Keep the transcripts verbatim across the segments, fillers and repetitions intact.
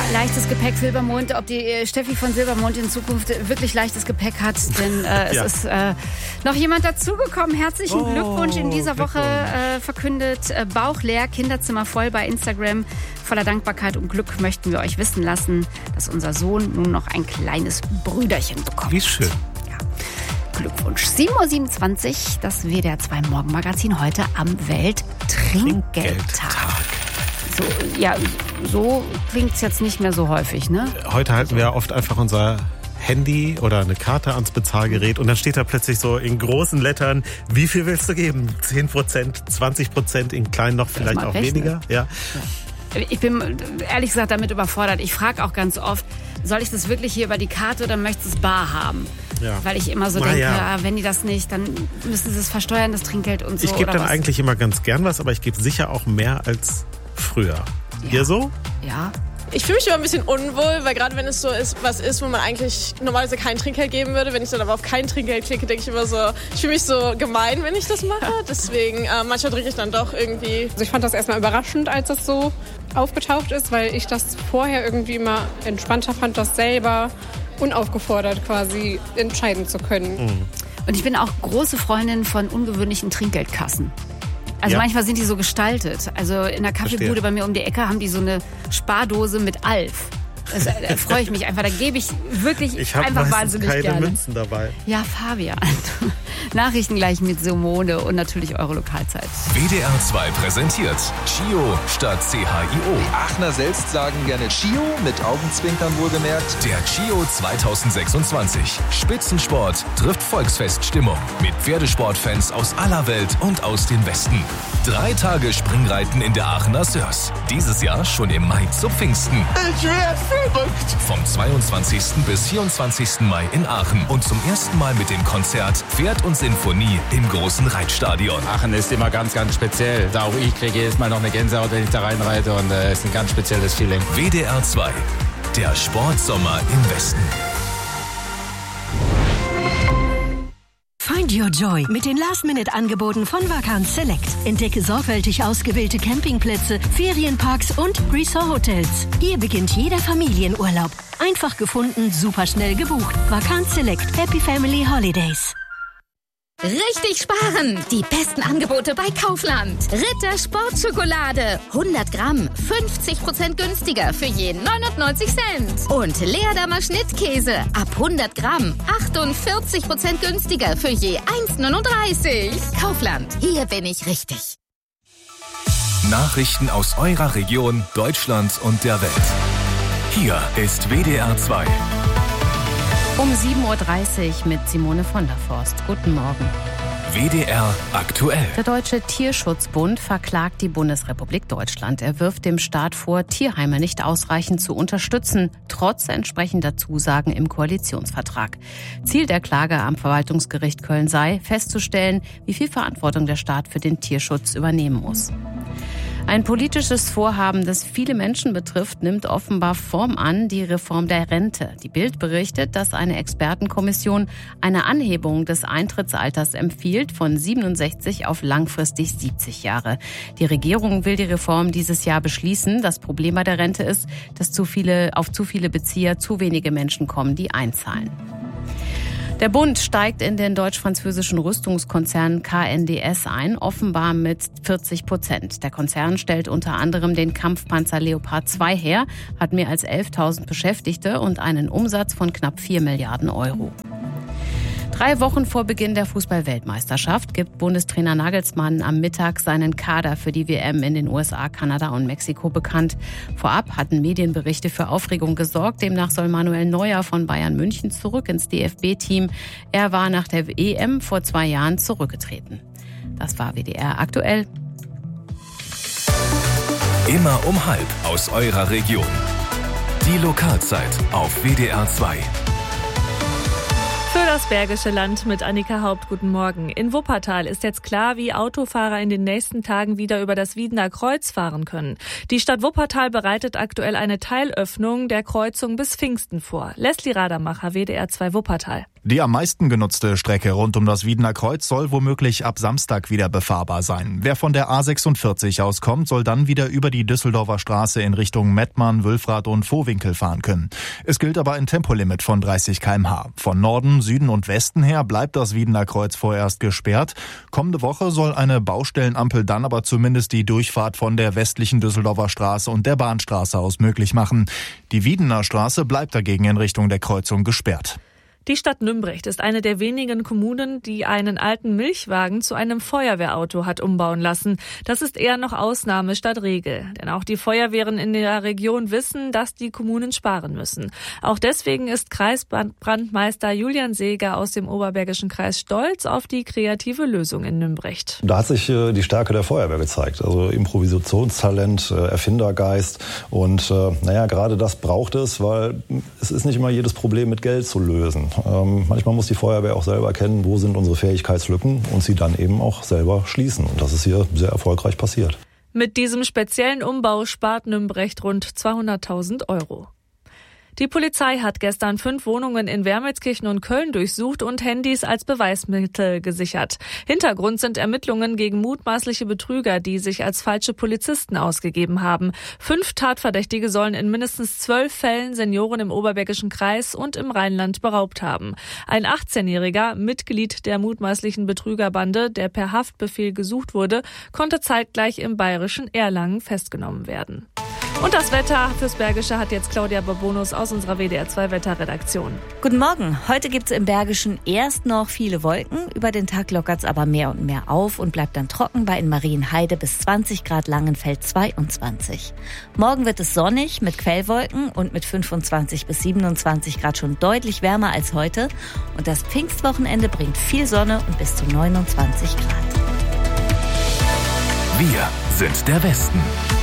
leichtes Gepäck Silbermond, ob die äh, Steffi von Silbermond in Zukunft wirklich leichtes Gepäck hat, denn äh, es ja. ist äh, noch jemand dazugekommen. Herzlichen oh, Glückwunsch in dieser Woche äh, verkündet. Äh, Bauch leer, Kinderzimmer voll bei Instagram. Voller Dankbarkeit und Glück möchten wir euch wissen lassen, dass unser Sohn nun noch ein kleines Brüderchen bekommt. Wie schön. Ja. Glückwunsch. sieben Uhr siebenundzwanzig, das W D R zwei Morgenmagazin heute am Welttrinkgeldtag. So, ja, so klingt es jetzt nicht mehr so häufig, ne? Heute halten wir oft einfach unser Handy oder eine Karte ans Bezahlgerät und dann steht da plötzlich so in großen Lettern, wie viel willst du geben? zehn Prozent, zwanzig Prozent, in kleinen noch vielleicht auch rechnen. Weniger. Ja. Ja. Ich bin ehrlich gesagt damit überfordert. Ich frage auch ganz oft, soll ich das wirklich hier über die Karte oder möchtest du es bar haben? Ja. Weil ich immer so Na denke, ja. wenn die das nicht, dann müssen sie es versteuern, das Trinkgeld und so. Ich gebe dann was? eigentlich immer ganz gern was, aber ich gebe sicher auch mehr als früher. Ja. Ihr so? Ja. Ich fühle mich immer ein bisschen unwohl, weil gerade wenn es so ist, was ist, wo man eigentlich normalerweise kein Trinkgeld geben würde, wenn ich dann aber auf kein Trinkgeld klicke, denke ich immer so, ich fühle mich so gemein, wenn ich das mache. Deswegen, äh, manchmal trinke ich dann doch irgendwie. Also ich fand das erstmal überraschend, als das so aufgetaucht ist, weil ich das vorher irgendwie immer entspannter fand, das selber unaufgefordert quasi entscheiden zu können. Mhm. Und ich bin auch große Freundin von ungewöhnlichen Trinkgeldkassen. Also ja. manchmal sind die so gestaltet. Also in der Kaffeebude Verstehe. Bei mir um die Ecke haben die so eine Spardose mit Alf. Das, da freue ich mich einfach. Da gebe ich wirklich ich einfach wahnsinnig keine gerne. Münzen dabei. Ja, Fabian. Nachrichten gleich mit Simone und natürlich eure Lokalzeit. W D R zwei präsentiert Chio statt C H I O. Die Aachener selbst sagen gerne Chio, mit Augenzwinkern wohlgemerkt. Der Chio zwanzig sechsundzwanzig. Spitzensport trifft Volksfeststimmung. Mit Pferdesportfans aus aller Welt und aus dem Westen. Drei Tage Springreiten in der Aachener Sörs. Dieses Jahr schon im Mai zu Pfingsten. Ich werde verrückt. Vom zweiundzwanzigsten bis vierundzwanzigsten Mai in Aachen. Und zum ersten Mal mit dem Konzert Pferd und Sinfonie im großen Reitstadion. Aachen ist immer ganz, ganz speziell. Da auch ich kriege jedes Mal noch eine Gänsehaut, wenn ich da reinreite. Und es äh, ist ein ganz spezielles Feeling. W D R zwei. Der Sportsommer im Westen. Find your joy mit den Last-Minute-Angeboten von Vacanz Select. Entdecke sorgfältig ausgewählte Campingplätze, Ferienparks und Resort-Hotels. Hier beginnt jeder Familienurlaub. Einfach gefunden, superschnell gebucht. Vacanz Select. Happy Family Holidays. Richtig sparen! Die besten Angebote bei Kaufland. Ritter Sportschokolade. hundert Gramm. fünfzig Prozent günstiger für je neunundneunzig Cent. Und Leerdammer Schnittkäse. Ab hundert Gramm. achtundvierzig Prozent günstiger für je eins neununddreißig. Kaufland. Hier bin ich richtig. Nachrichten aus eurer Region, Deutschland und der Welt. Hier ist W D R zwei. Um sieben Uhr dreißig mit Simone von der Forst. Guten Morgen. W D R aktuell. Der Deutsche Tierschutzbund verklagt die Bundesrepublik Deutschland. Er wirft dem Staat vor, Tierheime nicht ausreichend zu unterstützen, trotz entsprechender Zusagen im Koalitionsvertrag. Ziel der Klage am Verwaltungsgericht Köln sei, festzustellen, wie viel Verantwortung der Staat für den Tierschutz übernehmen muss. Ein politisches Vorhaben, das viele Menschen betrifft, nimmt offenbar Form an, die Reform der Rente. Die Bild berichtet, dass eine Expertenkommission eine Anhebung des Eintrittsalters empfiehlt von siebenundsechzig auf langfristig siebzig Jahre. Die Regierung will die Reform dieses Jahr beschließen. Das Problem bei der Rente ist, dass zu viele, auf zu viele Bezieher zu wenige Menschen kommen, die einzahlen. Der Bund steigt in den deutsch-französischen Rüstungskonzern K N D S ein, offenbar mit vierzig Prozent. Der Konzern stellt unter anderem den Kampfpanzer Leopard zwei her, hat mehr als elftausend Beschäftigte und einen Umsatz von knapp vier Milliarden Euro. Drei Wochen vor Beginn der Fußball-Weltmeisterschaft gibt Bundestrainer Nagelsmann am Mittag seinen Kader für die W M in den U S A, Kanada und Mexiko bekannt. Vorab hatten Medienberichte für Aufregung gesorgt. Demnach soll Manuel Neuer von Bayern München zurück ins D F B-Team. Er war nach der E M vor zwei Jahren zurückgetreten. Das war W D R aktuell. Immer um halb aus eurer Region. Die Lokalzeit auf W D R zwei. Für das Bergische Land mit Annika Haupt, guten Morgen. In Wuppertal ist jetzt klar, wie Autofahrer in den nächsten Tagen wieder über das Wiedener Kreuz fahren können. Die Stadt Wuppertal bereitet aktuell eine Teilöffnung der Kreuzung bis Pfingsten vor. Leslie Radermacher, W D R zwei Wuppertal. Die am meisten genutzte Strecke rund um das Wiedener Kreuz soll womöglich ab Samstag wieder befahrbar sein. Wer von der A sechsundvierzig aus kommt, soll dann wieder über die Düsseldorfer Straße in Richtung Mettmann, Wülfrath und Vohwinkel fahren können. Es gilt aber ein Tempolimit von dreißig Kilometer pro Stunde. Von Norden, Süden und Westen her bleibt das Wiedener Kreuz vorerst gesperrt. Kommende Woche soll eine Baustellenampel dann aber zumindest die Durchfahrt von der westlichen Düsseldorfer Straße und der Bahnstraße aus möglich machen. Die Wiedener Straße bleibt dagegen in Richtung der Kreuzung gesperrt. Die Stadt Nümbrecht ist eine der wenigen Kommunen, die einen alten Milchwagen zu einem Feuerwehrauto hat umbauen lassen. Das ist eher noch Ausnahme statt Regel. Denn auch die Feuerwehren in der Region wissen, dass die Kommunen sparen müssen. Auch deswegen ist Kreisbrandmeister Julian Seeger aus dem Oberbergischen Kreis stolz auf die kreative Lösung in Nümbrecht. Da hat sich äh, die Stärke der Feuerwehr gezeigt. Also Improvisationstalent, äh, Erfindergeist. Und äh, naja, gerade das braucht es, weil es ist nicht immer jedes Problem mit Geld zu lösen. Ähm, manchmal muss die Feuerwehr auch selber erkennen, wo sind unsere Fähigkeitslücken und sie dann eben auch selber schließen. Und das ist hier sehr erfolgreich passiert. Mit diesem speziellen Umbau spart Nümbrecht rund zweihunderttausend Euro. Die Polizei hat gestern fünf Wohnungen in Wermelskirchen und Köln durchsucht und Handys als Beweismittel gesichert. Hintergrund sind Ermittlungen gegen mutmaßliche Betrüger, die sich als falsche Polizisten ausgegeben haben. Fünf Tatverdächtige sollen in mindestens zwölf Fällen Senioren im Oberbergischen Kreis und im Rheinland beraubt haben. Ein achtzehnjähriger, Mitglied der mutmaßlichen Betrügerbande, der per Haftbefehl gesucht wurde, konnte zeitgleich im bayerischen Erlangen festgenommen werden. Und das Wetter fürs Bergische hat jetzt Claudia Babonus aus unserer W D R zwei Wetterredaktion. Guten Morgen. Heute gibt es im Bergischen erst noch viele Wolken. Über den Tag lockert es aber mehr und mehr auf und bleibt dann trocken bei in Marienheide bis zwanzig Grad, Langenfeld zweiundzwanzig. Morgen wird es sonnig mit Quellwolken und mit fünfundzwanzig bis siebenundzwanzig Grad schon deutlich wärmer als heute. Und das Pfingstwochenende bringt viel Sonne und bis zu neunundzwanzig Grad. Wir sind der Westen.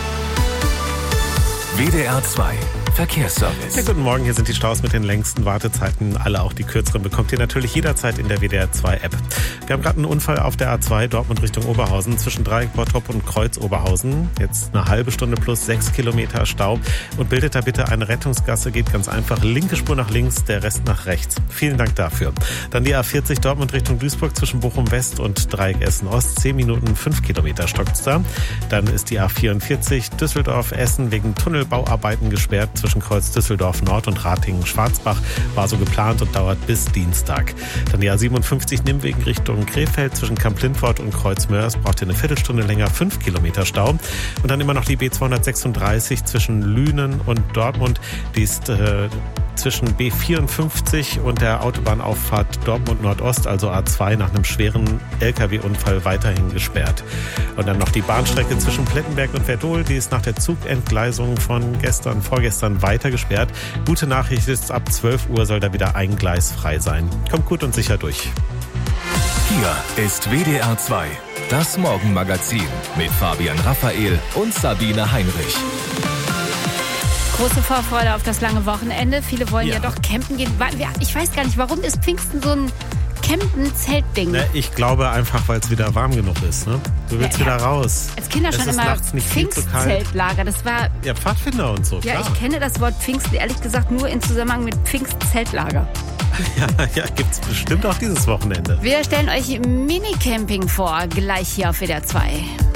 W D R zwei Verkehrsservice. Ja, guten Morgen, hier sind die Staus mit den längsten Wartezeiten. Alle, auch die kürzeren, bekommt ihr natürlich jederzeit in der W D R zwei App. Wir haben gerade einen Unfall auf der A zwei Dortmund Richtung Oberhausen zwischen Dreieck Bottrop und Kreuz Oberhausen. Jetzt eine halbe Stunde plus sechs Kilometer Stau. Und bildet da bitte eine Rettungsgasse, geht ganz einfach. Linke Spur nach links, der Rest nach rechts. Vielen Dank dafür. Dann die A vierzig Dortmund Richtung Duisburg zwischen Bochum West und Dreieck Essen Ost. zehn Minuten, fünf Kilometer stockt's da. Dann ist die A vierundvierzig Düsseldorf Essen wegen Tunnelbauarbeiten gesperrt. Zwischen Kreuz Düsseldorf Nord und Ratingen-Schwarzbach war so geplant und dauert bis Dienstag. Dann die A siebenundfünfzig Nimwegen Richtung Krefeld zwischen Kamp-Lindfort und Kreuz Mörs braucht ihr eine Viertelstunde länger, fünf Kilometer Stau. Und dann immer noch die B zweihundertsechsunddreißig zwischen Lünen und Dortmund. Die ist äh, zwischen B vierundfünfzig und der Autobahnauffahrt Dortmund Nordost, also A zwei, nach einem schweren L K W-Unfall weiterhin gesperrt. Und dann noch die Bahnstrecke zwischen Plettenberg und Verdol, die ist nach der Zugentgleisung von gestern, vorgestern weiter gesperrt. Gute Nachricht ist, ab zwölf Uhr soll da wieder ein Gleis frei sein. Kommt gut und sicher durch. Hier ist W D R zwei, das Morgenmagazin mit Fabian Raphael und Sabine Heinrich. Große Vorfreude auf das lange Wochenende. Viele wollen ja, ja doch campen gehen. Ich weiß gar nicht, warum ist Pfingsten so ein Campen-Zeltding? Ne, ich glaube einfach, weil es wieder warm genug ist. Ne? Du willst ja, ja. wieder raus. Als Kinder schon immer Pfingstzeltlager. Das war ja Pfadfinder und so. Ja, klar. Ich kenne das Wort Pfingsten ehrlich gesagt nur in Zusammenhang mit Pfingstzeltlager. Ja, ja, gibt's bestimmt auch dieses Wochenende. Wir stellen euch Minicamping vor, gleich hier auf W D R zwei.